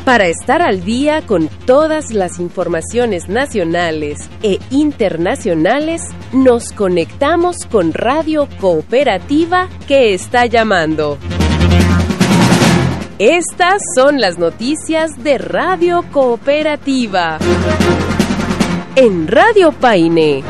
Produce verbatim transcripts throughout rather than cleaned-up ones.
Para estar al día con todas las informaciones nacionales e internacionales, nos conectamos con Radio Cooperativa que está llamando. Estas son las noticias de Radio Cooperativa. En Radio Paine.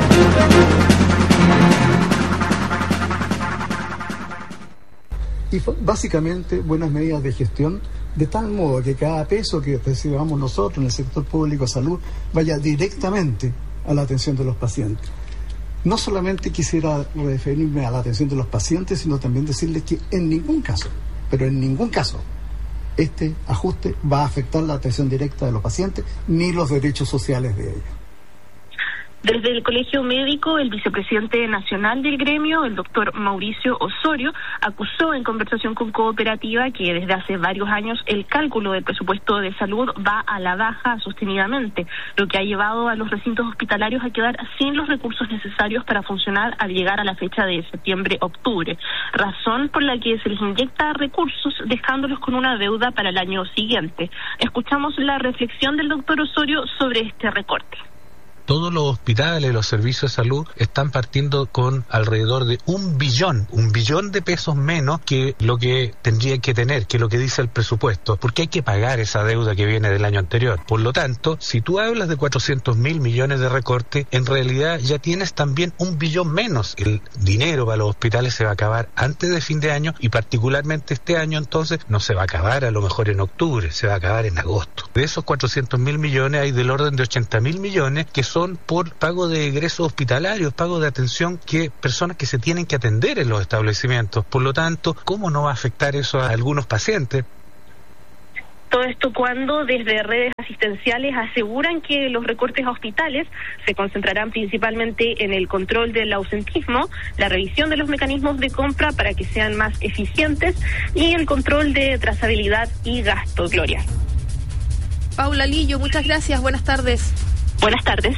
Y básicamente buenas medidas de gestión, de tal modo que cada peso que recibamos nosotros en el sector público de salud vaya directamente a la atención de los pacientes. No solamente quisiera referirme a la atención de los pacientes, sino también decirles que en ningún caso, pero en ningún caso, este ajuste va a afectar la atención directa de los pacientes ni los derechos sociales de ellos. Desde el Colegio Médico, el vicepresidente nacional del gremio, el doctor Mauricio Osorio, acusó en conversación con Cooperativa que desde hace varios años el cálculo del presupuesto de salud va a la baja sostenidamente, lo que ha llevado a los recintos hospitalarios a quedar sin los recursos necesarios para funcionar al llegar a la fecha de septiembre-octubre, razón por la que se les inyecta recursos dejándolos con una deuda para el año siguiente. Escuchamos la reflexión del doctor Osorio sobre este recorte. Todos los hospitales, los servicios de salud están partiendo con alrededor de un billón, un billón de pesos menos que lo que tendrían que tener, que lo que dice el presupuesto, porque hay que pagar esa deuda que viene del año anterior. Por lo tanto, si tú hablas de cuatrocientos mil millones de recorte, en realidad ya tienes también un billón menos. El dinero para los hospitales se va a acabar antes de fin de año y particularmente este año entonces no se va a acabar a lo mejor en octubre, se va a acabar en agosto. De esos cuatrocientos mil millones hay del orden de ochenta mil millones que son por pago de egresos hospitalarios, pago de atención que personas que se tienen que atender en los establecimientos. Por lo tanto, ¿cómo no va a afectar eso a algunos pacientes? Todo esto cuando desde redes asistenciales aseguran que los recortes a hospitales se concentrarán principalmente en el control del ausentismo, la revisión de los mecanismos de compra para que sean más eficientes y el control de trazabilidad y gasto. Gloria. Paula Lillo, muchas gracias. Buenas tardes. Buenas tardes.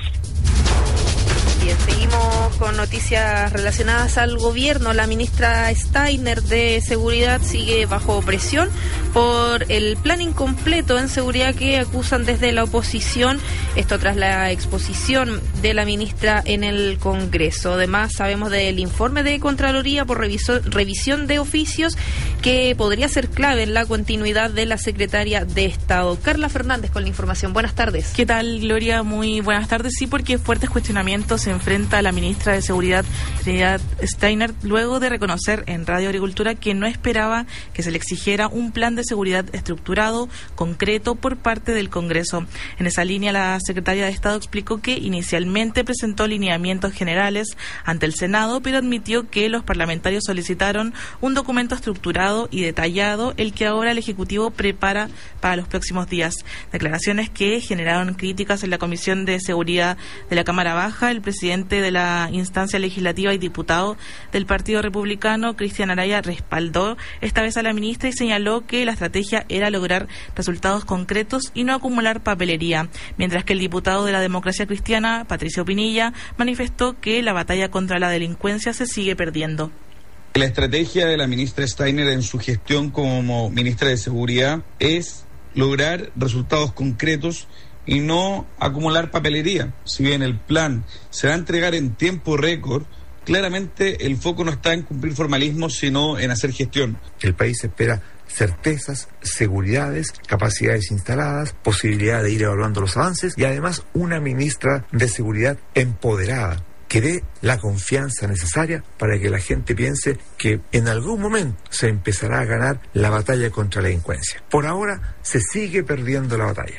Bien, seguimos con noticias relacionadas al gobierno. La ministra Steiner de Seguridad sigue bajo presión por el plan incompleto en seguridad que acusan desde la oposición. Esto tras la exposición de la ministra en el Congreso. Además, sabemos del informe de Contraloría por reviso, revisión de oficios que podría ser clave en la continuidad de la secretaria de Estado. Carla Fernández con la información. Buenas tardes. ¿Qué tal, Gloria? Muy buenas tardes. Sí, porque fuertes cuestionamientos se enfrenta a la ministra de Seguridad, Trinidad Steiner, luego de reconocer en Radio Agricultura que no esperaba que se le exigiera un plan de seguridad estructurado, concreto, por parte del Congreso. En esa línea, la secretaria de Estado explicó que inicialmente presentó lineamientos generales ante el Senado, pero admitió que los parlamentarios solicitaron un documento estructurado y detallado, el que ahora el Ejecutivo prepara para los próximos días. Declaraciones que generaron críticas en la Comisión de Seguridad de la Cámara Baja. El presidente de la instancia legislativa y diputado del Partido Republicano, Cristian Araya, respaldó esta vez a la ministra y señaló que la estrategia era lograr resultados concretos y no acumular papelería, mientras que el diputado de la Democracia Cristiana, Patricio Pinilla, manifestó que la batalla contra la delincuencia se sigue perdiendo. La estrategia de la ministra Steiner en su gestión como ministra de Seguridad es lograr resultados concretos y no acumular papelería. Si bien el plan se va a entregar en tiempo récord, claramente el foco no está en cumplir formalismos, sino en hacer gestión. El país espera certezas, seguridades, capacidades instaladas, posibilidad de ir evaluando los avances y además una ministra de Seguridad empoderada, que dé la confianza necesaria para que la gente piense que en algún momento se empezará a ganar la batalla contra la delincuencia. Por ahora se sigue perdiendo la batalla.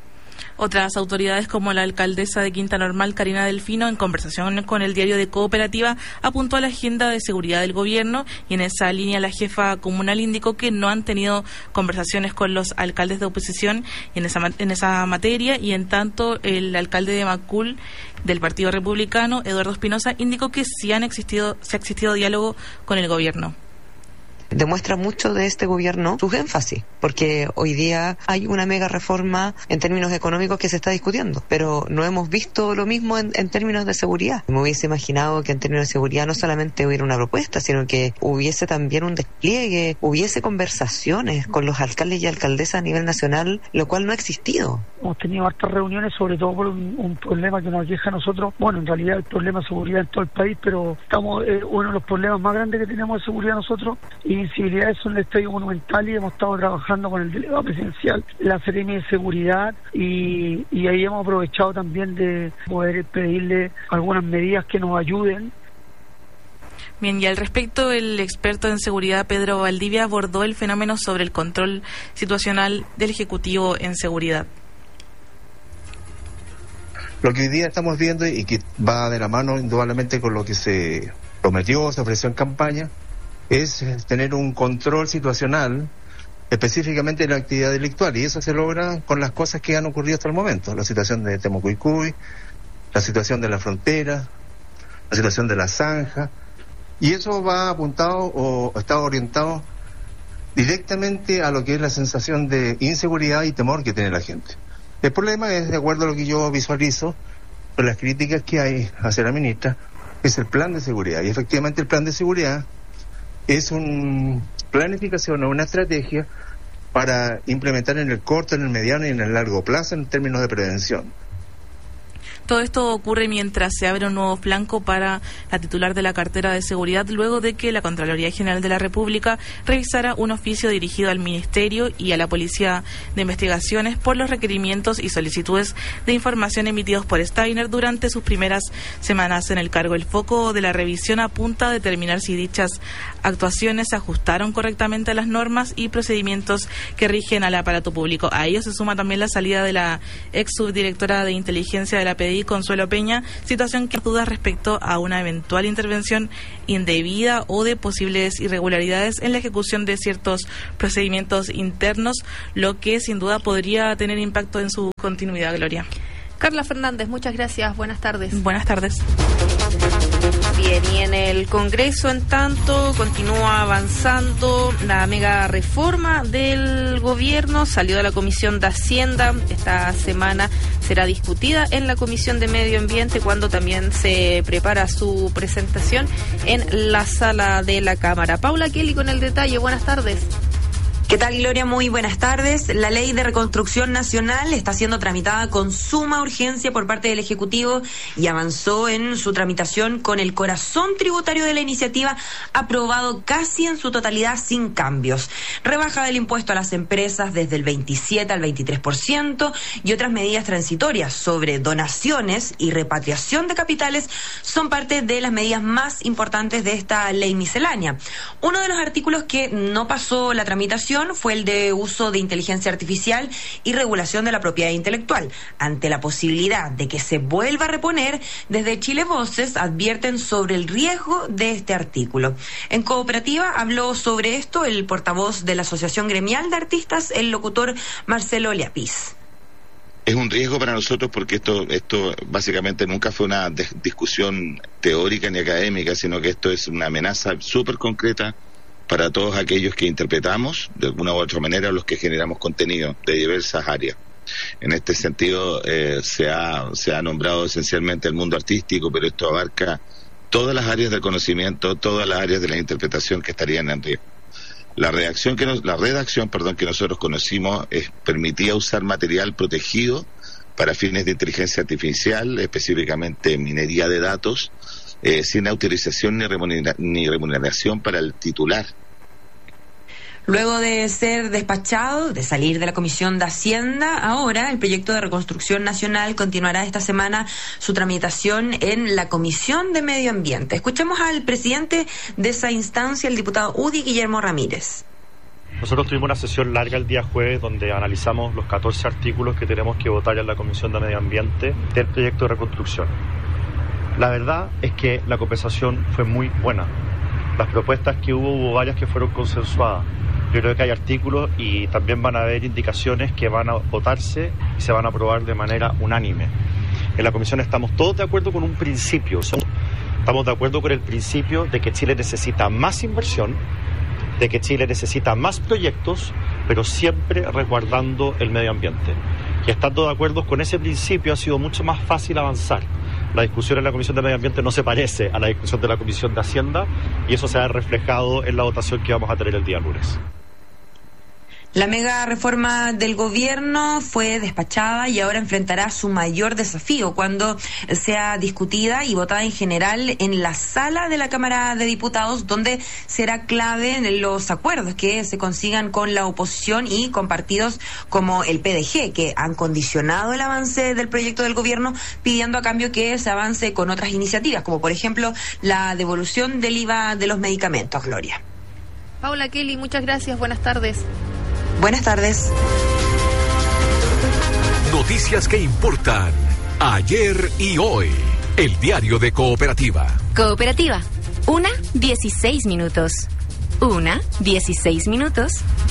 Otras autoridades como la alcaldesa de Quinta Normal, Karina Delfino, en conversación con el diario de Cooperativa, apuntó a la agenda de seguridad del gobierno y en esa línea la jefa comunal indicó que no han tenido conversaciones con los alcaldes de oposición en esa, en esa materia y en tanto el alcalde de Macul del Partido Republicano, Eduardo Espinosa, indicó que sí han existido, sí ha existido diálogo con el gobierno. demuestra mucho de este gobierno sus énfasis, porque hoy día hay una mega reforma en términos económicos que se está discutiendo, pero no hemos visto lo mismo en, en términos de seguridad. Me hubiese imaginado que en términos de seguridad no solamente hubiera una propuesta, sino que hubiese también un despliegue, hubiese conversaciones con los alcaldes y alcaldesas a nivel nacional, lo cual no ha existido. Hemos tenido hartas reuniones, sobre todo por un, un problema que nos aqueja a nosotros. Bueno, en realidad el problema de seguridad en todo el país, pero estamos eh, uno de los problemas más grandes que tenemos de seguridad nosotros y visibilidad son el Estadio Monumental, y hemos estado trabajando con el delegado presidencial, la Seremi de Seguridad, y, y ahí hemos aprovechado también de poder pedirle algunas medidas que nos ayuden. Bien, y al respecto, el experto en seguridad Pedro Valdivia abordó el fenómeno sobre el control situacional del Ejecutivo en seguridad. Lo que hoy día estamos viendo y que va de la mano indudablemente con lo que se prometió, se ofreció en campaña, es tener un control situacional específicamente de la actividad delictual, y eso se logra con las cosas que han ocurrido hasta el momento: la situación de Temucuicui, la situación de la frontera, la situación de la zanja, y eso va apuntado o está orientado directamente a lo que es la sensación de inseguridad y temor que tiene la gente. El problema es, de acuerdo a lo que yo visualizo, por las críticas que hay hacia la ministra, es el plan de seguridad, y efectivamente el plan de seguridad es una planificación o una estrategia para implementar en el corto, en el mediano y en el largo plazo en términos de prevención. Todo esto ocurre mientras se abre un nuevo flanco para la titular de la cartera de seguridad, luego de que la Contraloría General de la República revisara un oficio dirigido al Ministerio y a la Policía de Investigaciones por los requerimientos y solicitudes de información emitidos por Steiner durante sus primeras semanas en el cargo. El foco de la revisión apunta a determinar si dichas actuaciones se ajustaron correctamente a las normas y procedimientos que rigen al aparato público. A ello se suma también la salida de la ex subdirectora de inteligencia de la P D I, Consuelo Peña, situación que duda respecto a una eventual intervención indebida o de posibles irregularidades en la ejecución de ciertos procedimientos internos, lo que sin duda podría tener impacto en su continuidad. Gloria. Carla Fernández, muchas gracias. Buenas tardes. Buenas tardes. Bien, y en el Congreso, en tanto, continúa avanzando la mega reforma del gobierno. Salió de la Comisión de Hacienda. Esta semana será discutida en la Comisión de Medio Ambiente, cuando también se prepara su presentación en la sala de la Cámara. Paula Kelly con el detalle. Buenas tardes. ¿Qué tal, Gloria? Muy buenas tardes. La Ley de Reconstrucción Nacional está siendo tramitada con suma urgencia por parte del Ejecutivo y avanzó en su tramitación con el corazón tributario de la iniciativa aprobado casi en su totalidad sin cambios. Rebaja del impuesto a las empresas desde el veintisiete al veintitrés por ciento y otras medidas transitorias sobre donaciones y repatriación de capitales son parte de las medidas más importantes de esta ley miscelánea. Uno de los artículos que no pasó la tramitación fue el de uso de inteligencia artificial y regulación de la propiedad intelectual. Ante la posibilidad de que se vuelva a reponer, desde Chile Voces advierten sobre el riesgo de este artículo. En Cooperativa habló sobre esto el portavoz de la Asociación Gremial de Artistas, el locutor Marcelo Leapis. Es un riesgo para nosotros porque esto esto básicamente nunca fue una de- discusión teórica ni académica, sino que esto es una amenaza súper concreta para todos aquellos que interpretamos de alguna u otra manera, los que generamos contenido de diversas áreas. En este sentido eh, se ha se ha nombrado esencialmente el mundo artístico, pero esto abarca todas las áreas del conocimiento, todas las áreas de la interpretación que estarían en riesgo. La redacción que nos, la redacción, perdón, que nosotros conocimos es, permitía usar material protegido para fines de inteligencia artificial, específicamente minería de datos, eh, sin autorización ni, remunera, ni remuneración para el titular. Luego de ser despachado, de salir de la Comisión de Hacienda, ahora el proyecto de reconstrucción nacional continuará esta semana su tramitación en la Comisión de Medio Ambiente. Escuchemos al presidente de esa instancia, el diputado U D I, Guillermo Ramírez. Nosotros tuvimos una sesión larga el día jueves donde analizamos los catorce artículos que tenemos que votar en la Comisión de Medio Ambiente del proyecto de reconstrucción. La verdad es que la conversación fue muy buena. Las propuestas que hubo, hubo varias que fueron consensuadas. Yo creo que hay artículos y también van a haber indicaciones que van a votarse y se van a aprobar de manera unánime. En la Comisión estamos todos de acuerdo con un principio. Estamos de acuerdo con el principio de que Chile necesita más inversión, de que Chile necesita más proyectos, pero siempre resguardando el medio ambiente. Y estando de acuerdo con ese principio ha sido mucho más fácil avanzar. La discusión en la Comisión de Medio Ambiente no se parece a la discusión de la Comisión de Hacienda y eso se ha reflejado en la votación que vamos a tener el día lunes. La mega reforma del gobierno fue despachada y ahora enfrentará su mayor desafío cuando sea discutida y votada en general en la sala de la Cámara de Diputados, donde será clave en los acuerdos que se consigan con la oposición y con partidos como el P D G, que han condicionado el avance del proyecto del gobierno pidiendo a cambio que se avance con otras iniciativas, como por ejemplo la devolución del I V A de los medicamentos. Gloria. Paula Kelly, muchas gracias. Buenas tardes. Buenas tardes. Noticias que importan ayer y hoy. El diario de Cooperativa. Cooperativa. Una, dieciséis minutos. Una, dieciséis minutos.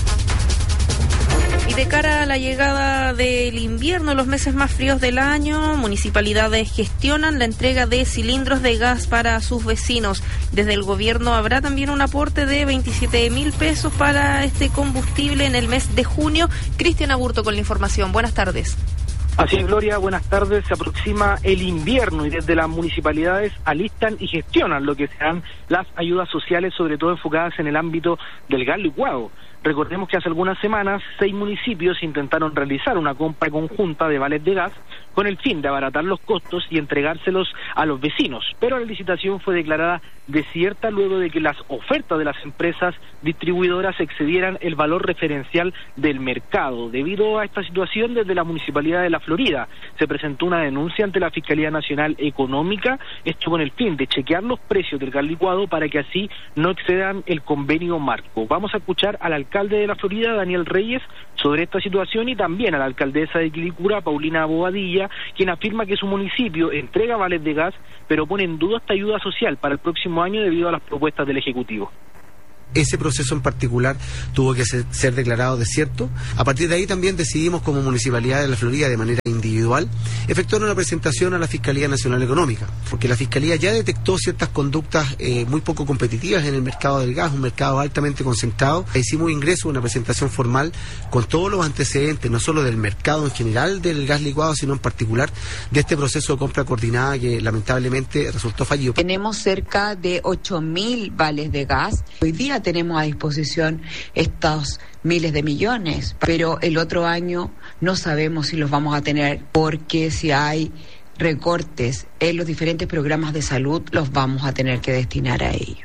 Y de cara a la llegada del invierno, los meses más fríos del año, municipalidades gestionan la entrega de cilindros de gas para sus vecinos. Desde el gobierno habrá también un aporte de veintisiete mil pesos para este combustible en el mes de junio. Cristian Aburto con la información. Buenas tardes. Así es, Gloria, buenas tardes. Se aproxima el invierno y desde las municipalidades alistan y gestionan lo que serán las ayudas sociales, sobre todo enfocadas en el ámbito del gas licuado. Recordemos que hace algunas semanas seis municipios intentaron realizar una compra conjunta de vales de gas con el fin de abaratar los costos y entregárselos a los vecinos, pero la licitación fue declarada desierta luego de que las ofertas de las empresas distribuidoras excedieran el valor referencial del mercado. Debido a esta situación, desde la Municipalidad de La Florida se presentó una denuncia ante la Fiscalía Nacional Económica, esto con el fin de chequear los precios del gas licuado para que así no excedan el convenio marco. Vamos a escuchar al alcalde de La Florida, Daniel Reyes, sobre esta situación y también a la alcaldesa de Quilicura, Paulina Bobadilla, quien afirma que su municipio entrega vales de gas, pero pone en duda esta ayuda social para el próximo año debido a las propuestas del Ejecutivo. Ese proceso en particular tuvo que ser, ser declarado desierto. A partir de ahí también decidimos como Municipalidad de La Florida, de manera individual, efectuar una presentación a la Fiscalía Nacional Económica, porque la Fiscalía ya detectó ciertas conductas eh, muy poco competitivas en el mercado del gas, un mercado altamente concentrado. E hicimos ingreso a una presentación formal con todos los antecedentes, no solo del mercado en general del gas licuado, sino en particular de este proceso de compra coordinada que lamentablemente resultó fallido. Tenemos cerca de ocho mil vales de gas. Hoy día tenemos a disposición estos miles de millones, pero el otro año no sabemos si los vamos a tener, porque si hay recortes en los diferentes programas de salud, los vamos a tener que destinar a ellos.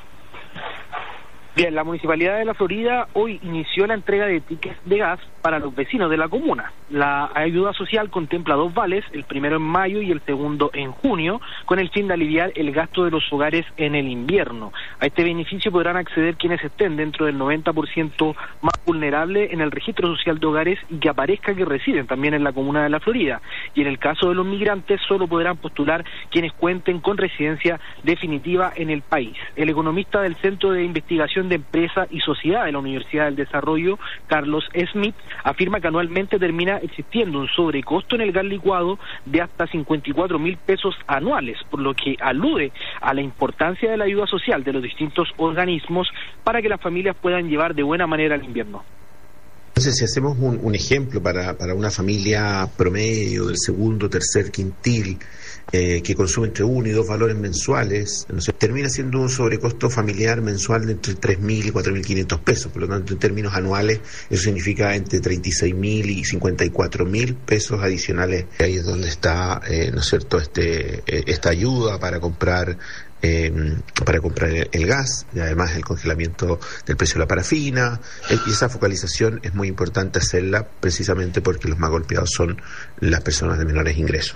Bien, la Municipalidad de La Florida hoy inició la entrega de tickets de gas para los vecinos de la comuna. La ayuda social contempla dos vales, el primero en mayo y el segundo en junio, con el fin de aliviar el gasto de los hogares en el invierno. A este beneficio podrán acceder quienes estén dentro del noventa por ciento más vulnerable en el registro social de hogares y que aparezca que residen también en la comuna de La Florida. Y en el caso de los migrantes, solo podrán postular quienes cuenten con residencia definitiva en el país. El economista del Centro de Investigación de Empresa y Sociedad de la Universidad del Desarrollo, Carlos Smith, afirma que anualmente termina existiendo un sobrecosto en el gas licuado de hasta cincuenta y cuatro mil pesos anuales, por lo que alude a la importancia de la ayuda social de los distintos organismos para que las familias puedan llevar de buena manera el invierno. Entonces, si hacemos un, un ejemplo para, para una familia promedio del segundo, tercer quintil, eh, que consume entre uno y dos valores mensuales, no sé, termina siendo un sobrecosto familiar mensual de entre tres mil y cuatro mil quinientos pesos. Por lo tanto, en términos anuales, eso significa entre treinta y seis mil y cincuenta y cuatro mil pesos adicionales. Ahí es donde está, eh, ¿no es cierto?, este, eh, esta ayuda para comprar Eh, para comprar el, el gas, y además el congelamiento del precio de la parafina, eh, y esa focalización es muy importante hacerla precisamente porque los más golpeados son las personas de menores ingresos.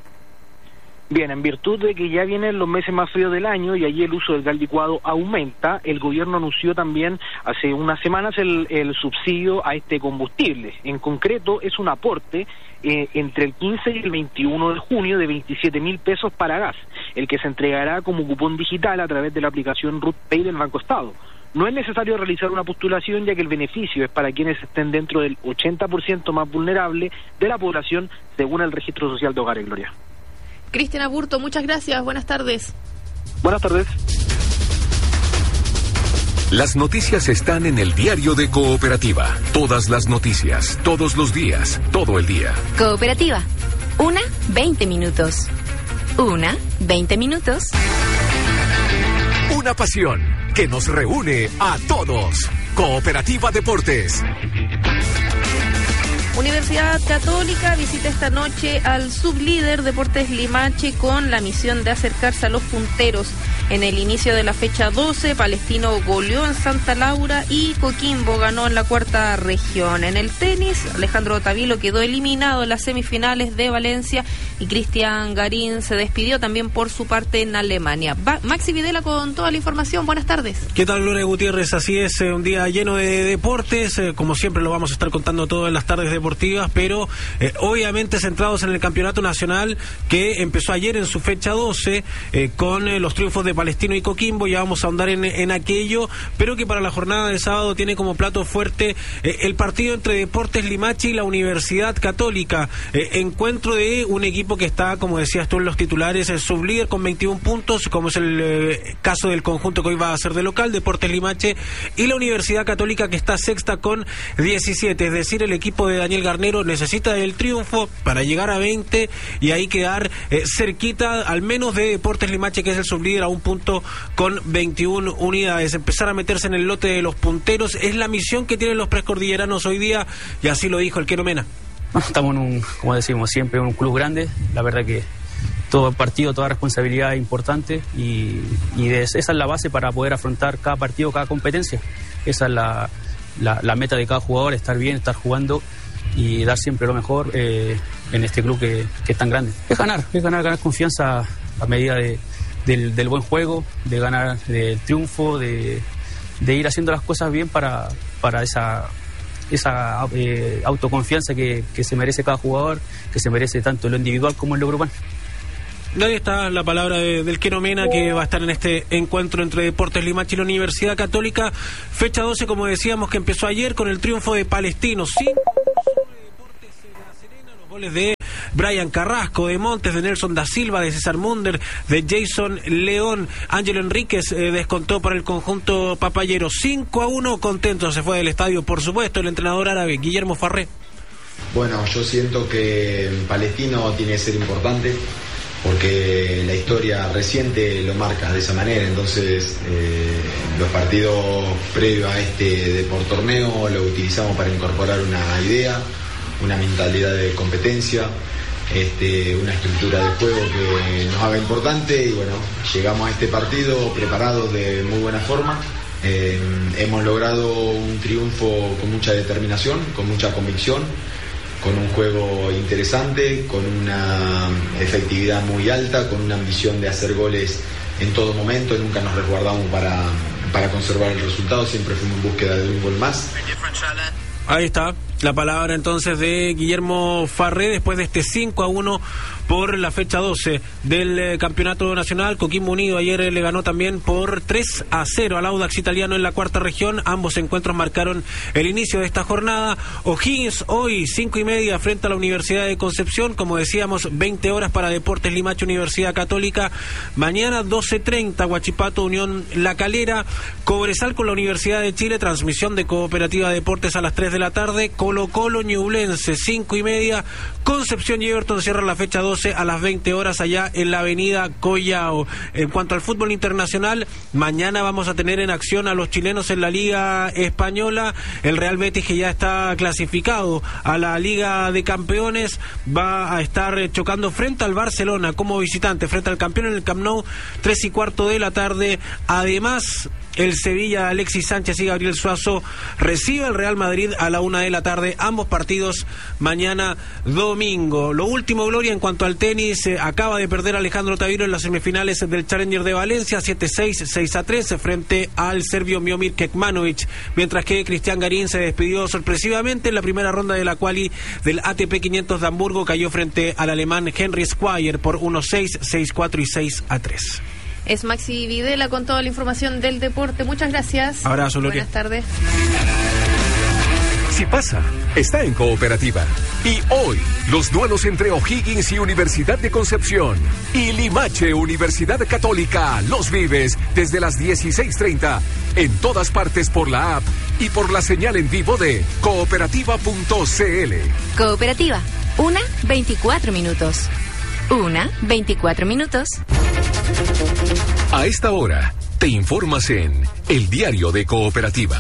Bien, en virtud de que ya vienen los meses más fríos del año y allí el uso del gas licuado aumenta, el gobierno anunció también hace unas semanas el, el subsidio a este combustible. En concreto, es un aporte eh, entre el quince y el veintiuno de junio de veintisiete mil pesos para gas, el que se entregará como cupón digital a través de la aplicación RUTPay del Banco Estado. No es necesario realizar una postulación, ya que el beneficio es para quienes estén dentro del ochenta por ciento más vulnerable de la población, según el Registro Social de Hogares, Gloria. Cristian Aburto, muchas gracias. Buenas tardes. Buenas tardes. Las noticias están en el diario de Cooperativa. Todas las noticias, todos los días, todo el día. Cooperativa. Una, veinte minutos. Una, veinte minutos. Una pasión que nos reúne a todos. Cooperativa Deportes. Universidad Católica visita esta noche al sublíder Deportes Limache con la misión de acercarse a los punteros. En el inicio de la fecha doce, Palestino goleó en Santa Laura y Coquimbo ganó en la cuarta región. En el tenis, Alejandro Tavilo quedó eliminado en las semifinales de Valencia y Cristian Garín se despidió también por su parte en Alemania. Va- Maxi Videla con toda la información. Buenas tardes. ¿Qué tal, Gloria Gutiérrez? Así es, eh, un día lleno de deportes, eh, como siempre lo vamos a estar contando todo en las tardes deportivas, pero eh, obviamente centrados en el campeonato nacional que empezó ayer en su fecha doce eh, con eh, los triunfos de Palestino y Coquimbo. Ya vamos a ahondar en, en aquello, pero que para la jornada de sábado tiene como plato fuerte eh, el partido entre Deportes Limache y la Universidad Católica, eh, encuentro de un equipo que está, como decías tú en los titulares, el sublíder con veintiún puntos, como es el eh, caso del conjunto que hoy va a ser de local, Deportes Limache, y la Universidad Católica que está sexta con diecisiete, es decir, el equipo de Daniel Garnero necesita el triunfo para llegar a veinte y ahí quedar eh, cerquita al menos de Deportes Limache, que es el sublíder, a un punto con veintiuna unidades. Empezar a meterse en el lote de los punteros es la misión que tienen los precordilleranos hoy día, y así lo dijo el Queno Mena. Estamos en un, como decimos siempre, un club grande. La verdad que todo partido, toda responsabilidad es importante y, y de, esa es la base para poder afrontar cada partido, cada competencia. Esa es la, la, la meta de cada jugador, estar bien, estar jugando y dar siempre lo mejor eh, en este club que, que es tan grande. Es ganar, es ganar, ganar confianza a medida de, del, del buen juego, de ganar del triunfo, de, de ir haciendo las cosas bien para, para esa, esa eh, autoconfianza que, que se merece cada jugador, que se merece tanto en lo individual como en lo grupal. Ahí está la palabra de, del Queno Mena, que va a estar en este encuentro entre Deportes Limache y la Universidad Católica. Fecha doce, como decíamos, que empezó ayer con el triunfo de Palestino. Cinco sobre Deportes de La Serena, los goles de Brian Carrasco, de Montes, de Nelson da Silva, de César Munder, de Jason León. Ángelo Enríquez eh, descontó para el conjunto papayero. cinco a uno, contento se fue del estadio, por supuesto, el entrenador árabe, Guillermo Farré. Bueno, yo siento que Palestino tiene que ser importante, porque la historia reciente lo marca de esa manera. Entonces eh, los partidos previos a este deportorneo lo utilizamos para incorporar una idea, una mentalidad de competencia, este, una estructura de juego que nos haga importante, y bueno, llegamos a este partido preparados de muy buena forma. Eh, hemos logrado un triunfo con mucha determinación, con mucha convicción, con un juego interesante, con una efectividad muy alta, con una ambición de hacer goles en todo momento. Nunca nos resguardamos para, para conservar el resultado, siempre fuimos en búsqueda de un gol más. Ahí está la palabra entonces de Guillermo Farré después de este cinco a uno por la fecha doce del eh, campeonato nacional. Coquimbo Unido ayer eh, le ganó también por tres a cero al Audax Italiano en la cuarta región. Ambos encuentros marcaron el inicio de esta jornada. O'Higgins hoy cinco y media frente a la Universidad de Concepción, como decíamos, veinte horas para Deportes Limache Universidad Católica. Mañana doce treinta Huachipato Unión La Calera, Cobresal con la Universidad de Chile, transmisión de Cooperativa Deportes a las tres de la tarde. Colo Colo Ñublense cinco y media, Concepción y Everton cierran la fecha doce a las veinte horas allá en la avenida Collao. En cuanto al fútbol internacional, mañana vamos a tener en acción a los chilenos en la Liga Española. El Real Betis, que ya está clasificado a la Liga de Campeones, va a estar chocando frente al Barcelona como visitante, frente al campeón en el Camp Nou, tres y cuarto de la tarde. Además, el Sevilla, Alexis Sánchez y Gabriel Suazo recibe al Real Madrid a la una de la tarde, ambos partidos mañana domingo. Lo último, Gloria, en cuanto al tenis, eh, acaba de perder Alejandro Tavilo en las semifinales del Challenger de Valencia, siete seis, seis a tres frente al serbio Miomir Kekmanovic, mientras que Cristian Garín se despidió sorpresivamente en la primera ronda de la quali del A T P quinientos de Hamburgo, cayó frente al alemán Henry Squire por uno seis, seis cuatro y seis a tres. Es Maxi Videla con toda la información del deporte. Muchas gracias. Abrazo, Gloria. Buenas tardes. Si pasa, está en Cooperativa. Y hoy, los duelos entre O'Higgins y Universidad de Concepción y Limache Universidad Católica los vives desde las dieciséis treinta en todas partes por la app y por la señal en vivo de cooperativa punto c l. Cooperativa, una veinticuatro minutos. Una veinticuatro minutos. A esta hora, te informas en El Diario de Cooperativa.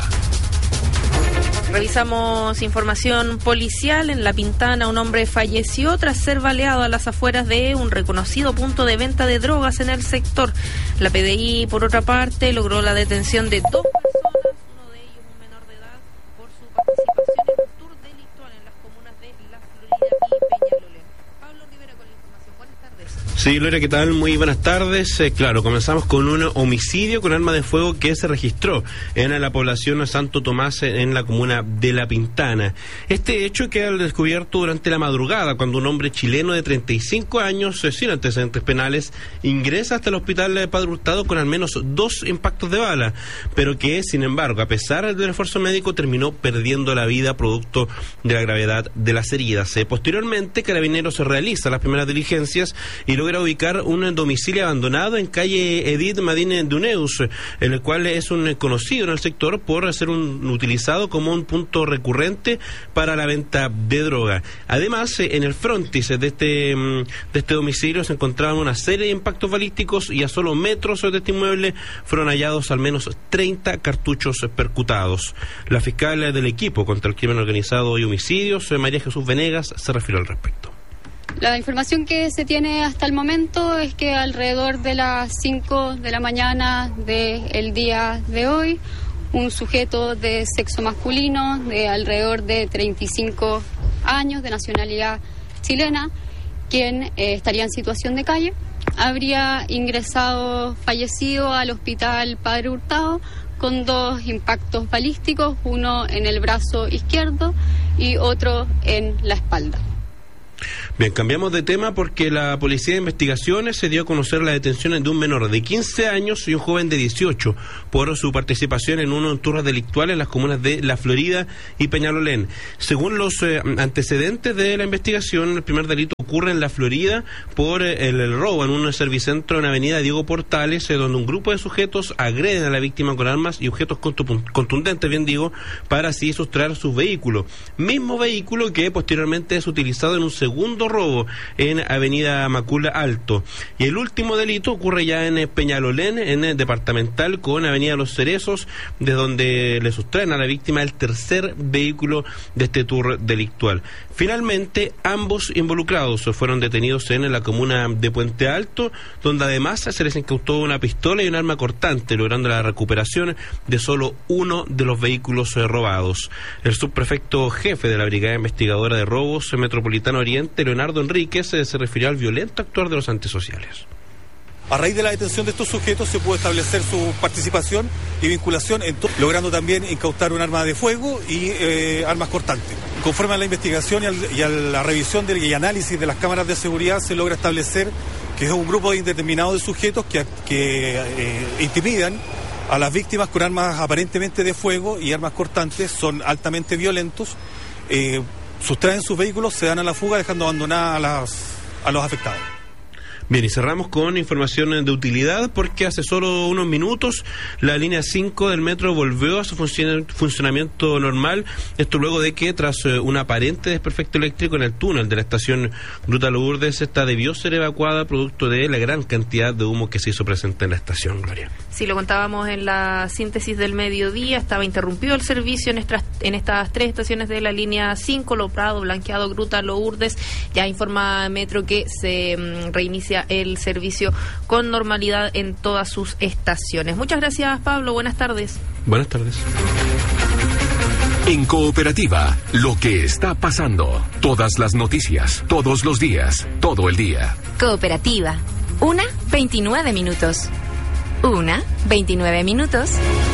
Revisamos información policial. En La Pintana, un hombre falleció tras ser baleado a las afueras de un reconocido punto de venta de drogas en el sector. La P D I, por otra parte, logró la detención de dos personas, uno de ellos un menor de edad, por su participación en un tour delictual en las comunas de La Florida y Peñalolén. Pablo Rivera con la información. Buenas tardes. Sí, Gloria, ¿qué tal? Muy buenas tardes. Eh, claro, comenzamos con un homicidio con arma de fuego que se registró en la población de Santo Tomás, en la comuna de La Pintana. Este hecho queda descubierto durante la madrugada, cuando un hombre chileno de treinta y cinco años, eh, sin antecedentes penales, ingresa hasta el hospital de Padre Hurtado con al menos dos impactos de bala, pero que, sin embargo, a pesar del esfuerzo médico, terminó perdiendo la vida producto de la gravedad de las heridas. Eh, posteriormente, Carabineros realiza las primeras diligencias y logra ubicar un domicilio abandonado en calle Edith Madine Duneus, el cual es un conocido en el sector por ser un, utilizado como un punto recurrente para la venta de droga. Además, en el frontis de este, de este domicilio se encontraban una serie de impactos balísticos y a solo metros de este inmueble fueron hallados al menos treinta cartuchos percutados. La fiscal del equipo contra el crimen organizado y homicidios, María Jesús Venegas, se refirió al respecto. La información que se tiene hasta el momento es que alrededor de las cinco de la mañana del día de hoy, un sujeto de sexo masculino de alrededor de treinta y cinco años, de nacionalidad chilena, quien eh, estaría en situación de calle, habría ingresado fallecido al hospital Padre Hurtado con dos impactos balísticos, uno en el brazo izquierdo y otro en la espalda. Bien, cambiamos de tema porque la Policía de Investigaciones se dio a conocer la detención de un menor de quince años y un joven de dieciocho por su participación en un tour delictual en las comunas de La Florida y Peñalolén. Según los eh, antecedentes de la investigación, el primer delito ocurre en La Florida por eh, el, el robo en un servicentro en Avenida Diego Portales, eh, donde un grupo de sujetos agreden a la víctima con armas y objetos contundentes, bien digo, para así sustraer su vehículo. Mismo vehículo que posteriormente es utilizado en un segundo robo en Avenida Macula Alto. Y el último delito ocurre ya en Peñalolén, en el departamental con Avenida Los Cerezos, de donde le sustraen a la víctima el tercer vehículo de este tour delictual. Finalmente, ambos involucrados fueron detenidos en la comuna de Puente Alto, donde además se les incautó una pistola y un arma cortante, logrando la recuperación de solo uno de los vehículos robados. El subprefecto jefe de la Brigada Investigadora de Robos Metropolitano Oriente, Leonardo Enríquez, se refirió al violento actuar de los antisociales. A raíz de la detención de estos sujetos se pudo establecer su participación y vinculación, en to- logrando también incautar un arma de fuego y eh, armas cortantes. Conforme a la investigación y, al, y a la revisión del, y análisis de las cámaras de seguridad, se logra establecer que es un grupo indeterminado de sujetos que, que eh, intimidan a las víctimas con armas aparentemente de fuego y armas cortantes, son altamente violentos, eh, sustraen sus vehículos, se dan a la fuga dejando abandonadas a, las, a los afectados. Bien, y cerramos con información de utilidad porque hace solo unos minutos la línea cinco del metro volvió a su función, funcionamiento normal, esto luego de que tras eh, un aparente desperfecto eléctrico en el túnel de la estación Gruta Lourdes, esta debió ser evacuada producto de la gran cantidad de humo que se hizo presente en la estación, Gloria. Sí, lo contábamos en la síntesis del mediodía, estaba interrumpido el servicio en estas, en estas tres estaciones de la línea cinco, Lo Prado, Blanqueado, Gruta Lourdes. Ya informa Metro que se um, reinicia el servicio con normalidad en todas sus estaciones. Muchas gracias, Pablo. Buenas tardes. Buenas tardes. En Cooperativa, lo que está pasando. Todas las noticias, todos los días, todo el día. Cooperativa. Una, veintinueve minutos. Una, veintinueve minutos.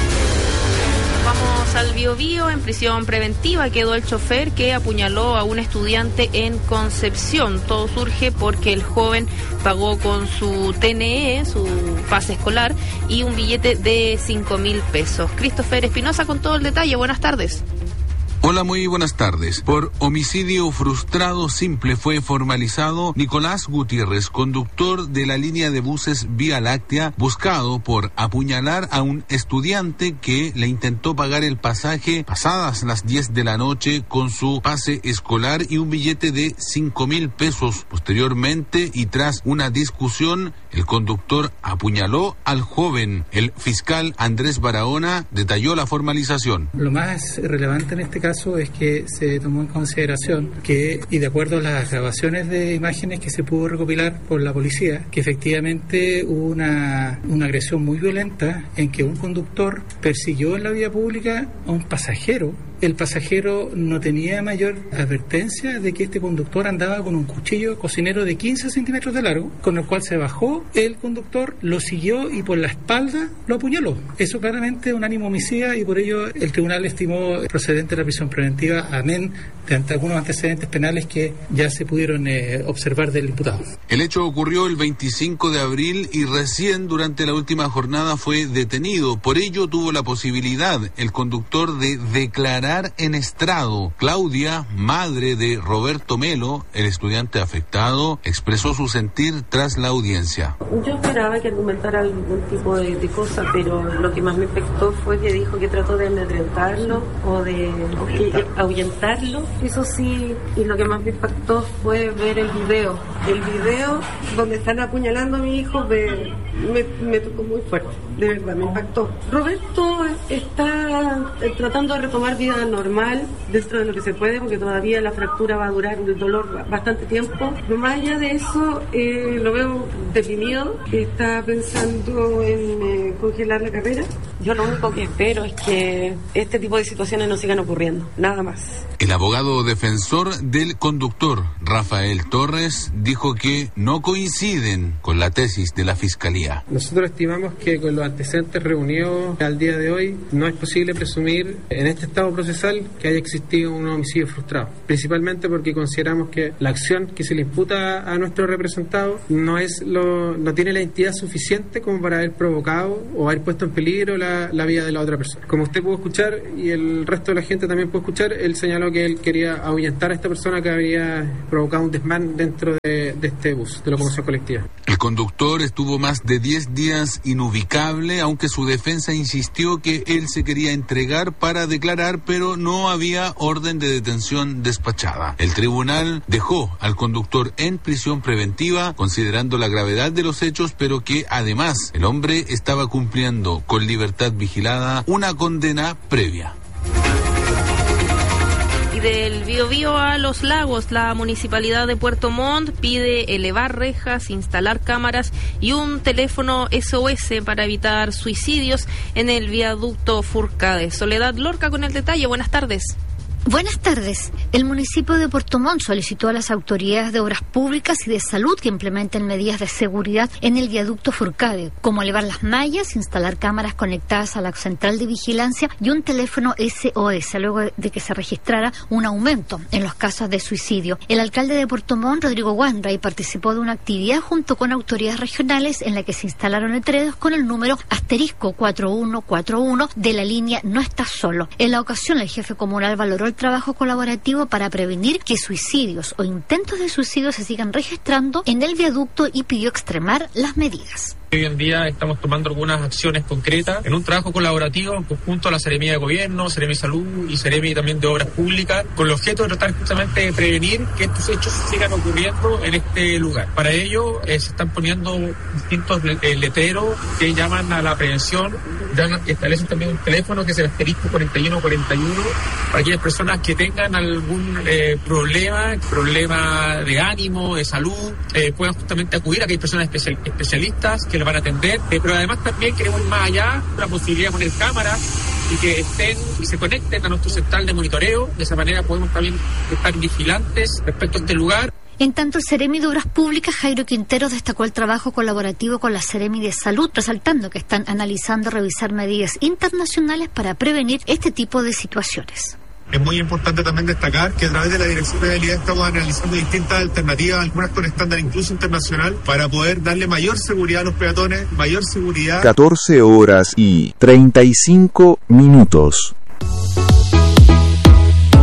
Vamos al Biobío. En prisión preventiva quedó el chofer que apuñaló a un estudiante en Concepción. Todo surge porque el joven pagó con su T N E, su pase escolar, y un billete de cinco mil pesos. Christopher Espinosa con todo el detalle. Buenas tardes. Hola. Hola, muy buenas tardes. Por homicidio frustrado simple fue formalizado Nicolás Gutiérrez, conductor de la línea de buses Vía Láctea, buscado por apuñalar a un estudiante que le intentó pagar el pasaje pasadas las diez de la noche con su pase escolar y un billete de cinco mil pesos. Posteriormente, y tras una discusión, el conductor apuñaló al joven. El fiscal Andrés Barahona detalló la formalización. Lo más relevante en este caso es que se tomó en consideración que, y de acuerdo a las grabaciones de imágenes que se pudo recopilar por la policía, que efectivamente hubo una, una agresión muy violenta en que un conductor persiguió en la vía pública a un pasajero. El pasajero no tenía mayor advertencia de que este conductor andaba con un cuchillo cocinero de quince centímetros de largo, con el cual se bajó el conductor, lo siguió y por la espalda lo apuñaló. Eso claramente es un ánimo homicida y por ello el tribunal estimó procedente la prisión preventiva, amén de ante algunos antecedentes penales que ya se pudieron eh, observar del imputado. El hecho ocurrió el veinticinco de abril y recién durante la última jornada fue detenido. Por ello tuvo la posibilidad el conductor de declarar en estrado. Claudia, madre de Roberto Melo, el estudiante afectado, expresó su sentir tras la audiencia. Yo esperaba que argumentara algún tipo de, de cosa, pero lo que más me afectó fue que dijo que trató de amedrentarlo o de que, ahuyentarlo. Eso sí, y lo que más me impactó fue ver el video. El video donde están apuñalando a mi hijo me, me, me tocó muy fuerte, de verdad, me impactó. Roberto está tratando de retomar vida normal dentro de lo que se puede, porque todavía la fractura va a durar el dolor bastante tiempo. Pero más allá de eso, eh, lo veo deprimido, que está pensando en eh, congelar la carrera. Yo lo único que espero es que este tipo de situaciones no sigan ocurriendo, nada más. El abogado defensor del conductor, Rafael Torres, dijo que no coinciden con la tesis de la Fiscalía. Nosotros estimamos que con los antecedentes reunidos al día de hoy no es posible presumir en este estado procesal que haya existido un homicidio frustrado, principalmente porque consideramos que la acción que se le imputa a nuestro representado no es lo, no tiene la entidad suficiente como para haber provocado o haber puesto en peligro la, la vida de la otra persona. Como usted pudo escuchar y el resto de la gente también pudo escuchar, él señaló que él quería ahuyentar a esta persona que había provocado un desmán dentro de, de este bus de locomoción colectiva. El conductor estuvo más de diez días inubicable, aunque su defensa insistió que él se quería entregar para declarar, pero no había orden de detención despachada. El tribunal dejó al conductor en prisión preventiva, considerando la gravedad de los hechos, pero que además el hombre estaba cumpliendo con libertad vigilada una condena previa. Del Biobío a Los Lagos, la Municipalidad de Puerto Montt pide elevar rejas, instalar cámaras y un teléfono S O S para evitar suicidios en el viaducto Furcade. Soledad Lorca con el detalle. Buenas tardes. Buenas tardes. El municipio de Puerto Montt solicitó a las autoridades de obras públicas y de salud que implementen medidas de seguridad en el viaducto Furcade, como elevar las mallas, instalar cámaras conectadas a la central de vigilancia y un teléfono S O S, luego de que se registrara un aumento en los casos de suicidio. El alcalde de Puerto Montt, Rodrigo Wanray, participó de una actividad junto con autoridades regionales en la que se instalaron letreros con el número asterisco cuatro uno cuatro uno de la línea No Estás Solo. En la ocasión, el jefe comunal valoró el trabajo colaborativo para prevenir que suicidios o intentos de suicidio se sigan registrando en el viaducto y pidió extremar las medidas. Hoy en día estamos tomando algunas acciones concretas en un trabajo colaborativo en conjunto a la Seremía de Gobierno, Seremi de Salud y Seremi también de Obras Públicas, con el objeto de tratar justamente de prevenir que estos hechos sigan ocurriendo en este lugar. Para ello eh, se están poniendo distintos eh, letreros que llaman a la prevención, ya establecen también un teléfono que es el asterisco cuarenta y uno cuarenta y uno para aquellas personas que tengan algún eh, problema, problema de ánimo, de salud, eh, puedan justamente acudir a aquellas personas especial, especialistas que van a atender, eh, pero además también queremos ir más allá, la posibilidad de poner cámaras y que estén y se conecten a nuestro central de monitoreo. De esa manera podemos también estar vigilantes respecto a este lugar. En tanto, el Seremi de Obras Públicas, Jairo Quinteros, destacó el trabajo colaborativo con la Seremi de Salud, resaltando que están analizando revisar medidas internacionales para prevenir este tipo de situaciones. Es muy importante también destacar que a través de la Dirección de Vialidad estamos analizando distintas alternativas, algunas con estándar incluso internacional, para poder darle mayor seguridad a los peatones, mayor seguridad. catorce horas y treinta y cinco minutos.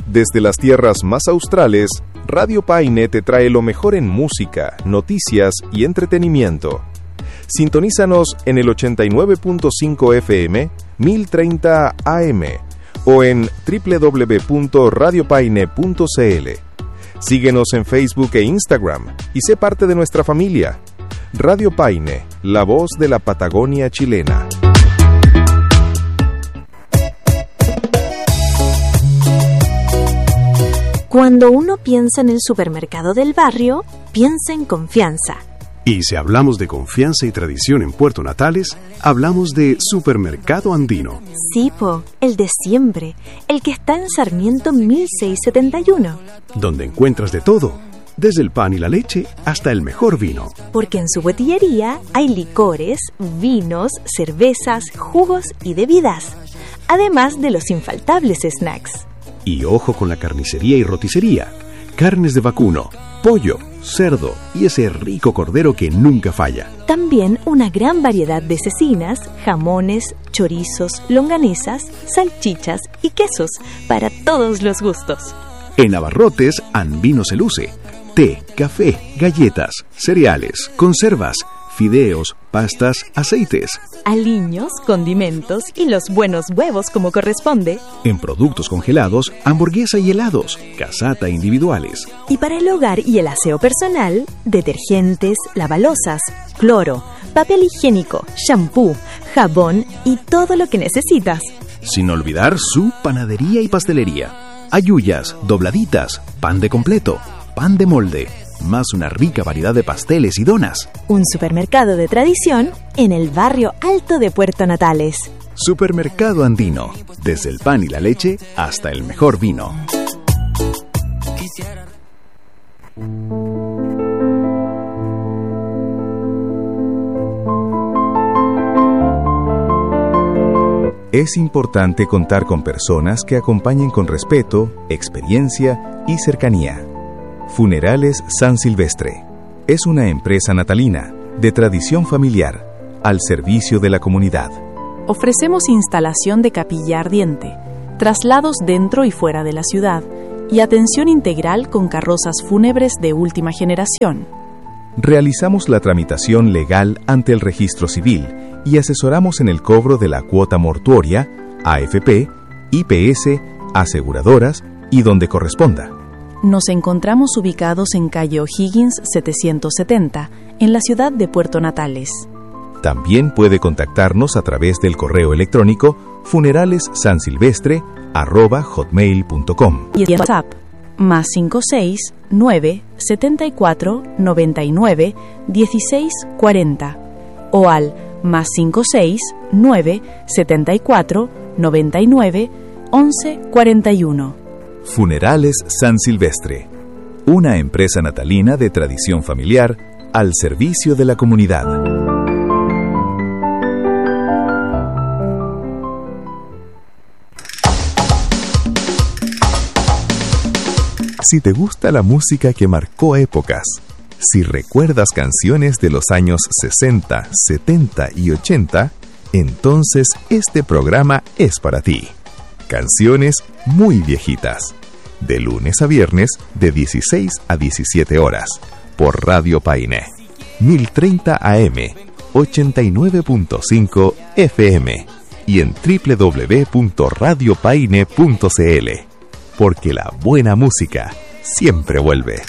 Desde las tierras más australes, Radio Paine te trae lo mejor en música, noticias y entretenimiento. Sintonízanos en el ochenta y nueve punto cinco F M, mil treinta A M o en doble u doble u doble u punto radio paine punto c l. Síguenos en Facebook e Instagram y sé parte de nuestra familia. Radio Paine, la voz de la Patagonia chilena. Cuando uno piensa en el supermercado del barrio, piensa en confianza. Y si hablamos de confianza y tradición en Puerto Natales, hablamos de Supermercado Andino. Sí, po, el de siempre, el que está en Sarmiento mil seiscientos setenta y uno. Donde encuentras de todo, desde el pan y la leche hasta el mejor vino. Porque en su botillería hay licores, vinos, cervezas, jugos y bebidas, además de los infaltables snacks. Y ojo con la carnicería y roticería, carnes de vacuno, pollo, cerdo y ese rico cordero que nunca falla. También una gran variedad de cecinas, jamones, chorizos, longanizas, salchichas y quesos para todos los gustos. En Abarrotes, Andino se luce. Té, café, galletas, cereales, conservas, fideos, pastas, aceites. Aliños, condimentos y los buenos huevos como corresponde. En productos congelados, hamburguesa y helados, casata individuales. Y para el hogar y el aseo personal, detergentes, lavalosas, cloro, papel higiénico, shampoo, jabón y todo lo que necesitas. Sin olvidar su panadería y pastelería. Ayuyas, dobladitas, pan de completo, pan de molde, más una rica variedad de pasteles y donas. Un supermercado de tradición en el barrio alto de Puerto Natales. Supermercado Andino, desde el pan y la leche hasta el mejor vino. Es importante contar con personas que acompañen con respeto, experiencia y cercanía. Funerales San Silvestre es una empresa natalina de tradición familiar al servicio de la comunidad. Ofrecemos instalación de capilla ardiente, traslados dentro y fuera de la ciudad y atención integral con carrozas fúnebres de última generación. Realizamos la tramitación legal ante el registro civil y asesoramos en el cobro de la cuota mortuoria, A F P, I P S, aseguradoras y donde corresponda. Nos encontramos ubicados en calle O'Higgins setecientos setenta, en la ciudad de Puerto Natales. También puede contactarnos a través del correo electrónico funeralessansilvestre arroba hotmail punto com. Y en WhatsApp, más cinco seis nueve setenta y cuatro noventa y nueve dieciséis cuarenta o al más cinco seis nueve setenta y cuatro noventa y nueve once cuarenta y uno. Funerales San Silvestre, una empresa natalina de tradición familiar al servicio de la comunidad. Si te gusta la música que marcó épocas, si recuerdas canciones de los años sesenta, setenta y ochenta, entonces este programa es para ti. Canciones muy viejitas. De lunes a viernes, de dieciséis a diecisiete horas. Por Radio Paine. mil treinta A M, ochenta y nueve punto cinco F M. Y en doble u doble u doble u punto radio paine punto c l. Porque la buena música siempre vuelve.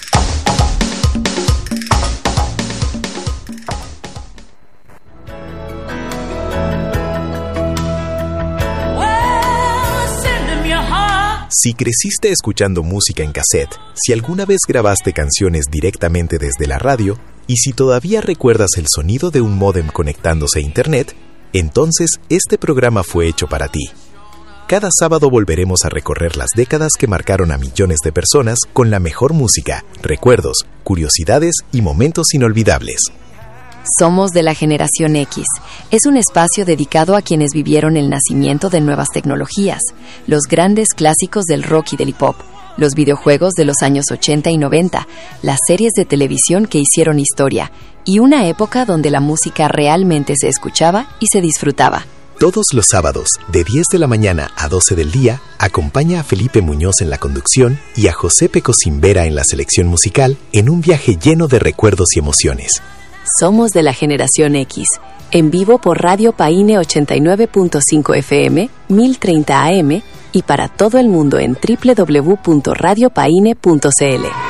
Si creciste escuchando música en cassette, si alguna vez grabaste canciones directamente desde la radio, y si todavía recuerdas el sonido de un módem conectándose a Internet, entonces este programa fue hecho para ti. Cada sábado volveremos a recorrer las décadas que marcaron a millones de personas con la mejor música, recuerdos, curiosidades y momentos inolvidables. Somos de la Generación X. Es un espacio dedicado a quienes vivieron el nacimiento de nuevas tecnologías, los grandes clásicos del rock y del hip hop, los videojuegos de los años ochenta y noventa, las series de televisión que hicieron historia y una época donde la música realmente se escuchaba y se disfrutaba. Todos los sábados, de diez de la mañana a doce del día, acompaña a Felipe Muñoz en la conducción y a José Pecosimbera en la selección musical en un viaje lleno de recuerdos y emociones. Somos de la generación X, en vivo por Radio Paine ochenta y nueve punto cinco F M, mil treinta A M y para todo el mundo en doble u doble u doble u punto radio paine punto c l.